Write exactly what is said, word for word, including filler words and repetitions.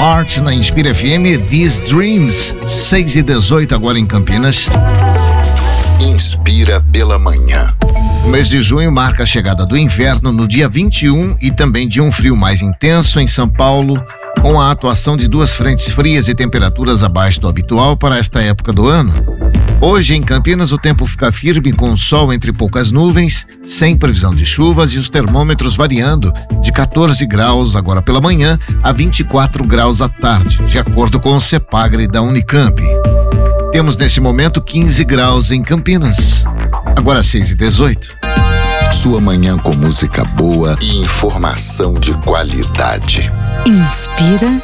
Heart na Inspira F M, These Dreams, seis e dezoito agora em Campinas. Inspira pela manhã. O mês de junho marca a chegada do inverno no dia vinte e um e também de um frio mais intenso em São Paulo, com a atuação de duas frentes frias e temperaturas abaixo do habitual para esta época do ano. Hoje em Campinas o tempo fica firme com sol entre poucas nuvens, sem previsão de chuvas e os termômetros variando de quatorze graus agora pela manhã a vinte e quatro graus à tarde, de acordo com o CEPAGRE da Unicamp. Temos nesse momento quinze graus em Campinas. Agora seis e dezoito. Sua manhã com música boa e informação de qualidade. Inspira